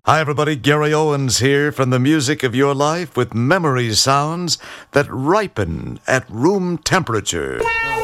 Hi, everybody. Gary Owens here from the music of your life with memory sounds that ripen at room temperature.